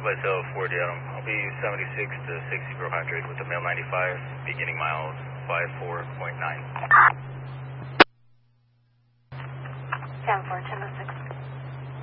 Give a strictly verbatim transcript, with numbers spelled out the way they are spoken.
Vizel forty, Adam. I'll be seventy-six to sixty per hundred with the mail ninety-five, beginning miles five four point nine.